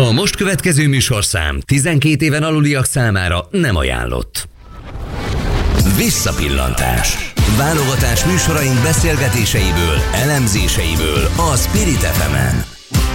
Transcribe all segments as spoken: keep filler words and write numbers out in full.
A most következő műsorszám tizenkét éven aluliak számára nem ajánlott. Visszapillantás. Válogatás műsoraink beszélgetéseiből, elemzéseiből a Spirit ef emen.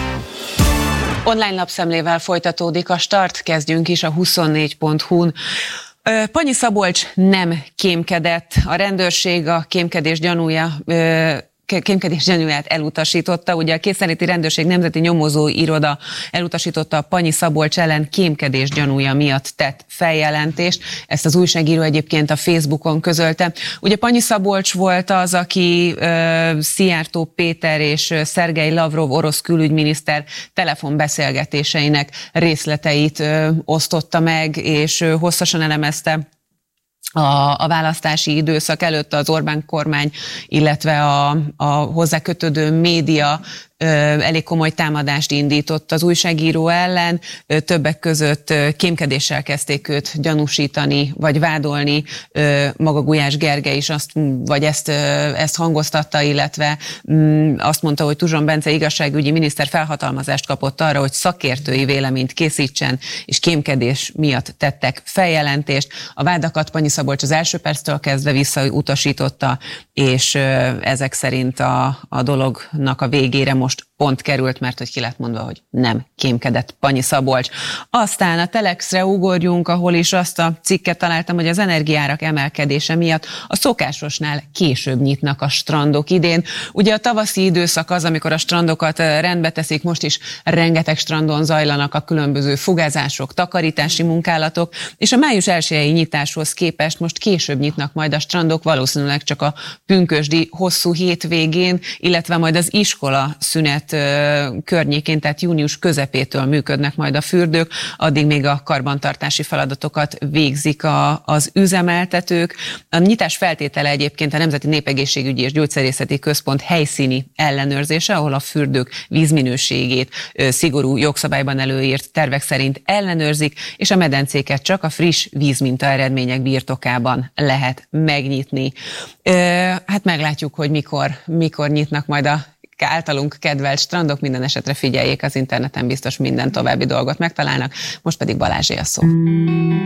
Online lapszemlével folytatódik a start, kezdjünk is a huszonnégy pont hu-n. Panyi Szabolcs nem kémkedett, a rendőrség a kémkedés gyanúja kémkedés gyanúját elutasította. Ugye a Készenléti Rendőrség Nemzeti Nyomozó Iroda elutasította a Panyi Szabolcs ellen kémkedés gyanúja miatt tett feljelentést. Ezt az újságíró egyébként a Facebookon közölte. Ugye Panyi Szabolcs volt az, aki uh, Szijjártó Péter és Szergej Lavrov orosz külügyminiszter telefonbeszélgetéseinek részleteit uh, osztotta meg, és uh, hosszasan elemezte A, a választási időszak előtt az Orbán kormány, illetve a, a hozzá kötődő média ö, elég komoly támadást indított az újságíró ellen. Ö, többek között ö, kémkedéssel kezdték őt gyanúsítani, vagy vádolni. Ö, maga Gulyás Gergely is azt, vagy ezt, ö, ezt hangoztatta, illetve m, azt mondta, hogy Tuzson Bence igazságügyi miniszter felhatalmazást kapott arra, hogy szakértői véleményt készítsen, és kémkedés miatt tettek feljelentést. A vádakat Panyi Szabolcs az első perctől kezdve visszautasította, és ezek szerint a, a dolognak a végére most pont került, mert hogy ki lett mondva, hogy nem kémkedett Panyi Szabolcs. Aztán a Telexre ugorjunk, ahol is azt a cikket találtam, hogy az energiárak emelkedése miatt a szokásosnál később nyitnak a strandok idén. Ugye a tavaszi időszak az, amikor a strandokat rendbe teszik, most is rengeteg strandon zajlanak a különböző fugázások, takarítási munkálatok, és a május elsejei nyitáshoz képest most később nyitnak majd a strandok, valószínűleg csak a pünkösdi hosszú hétvégén, illetve majd az iskola szünet környékén, tehát június közepétől működnek majd a fürdők, addig még a karbantartási feladatokat végzik a, az üzemeltetők. A nyitás feltétele egyébként a Nemzeti Népegészségügyi és Gyógyszerészeti Központ helyszíni ellenőrzése, ahol a fürdők vízminőségét szigorú jogszabályban előírt tervek szerint ellenőrzik, és a medencéket csak a friss vízminta eredmények birtokában lehet megnyitni. Hát meglátjuk, hogy mikor, mikor nyitnak majd a általunk kedvelt strandok, minden esetre figyeljék az interneten, biztos minden további dolgot megtalálnak. Most pedig Balázsé a szó.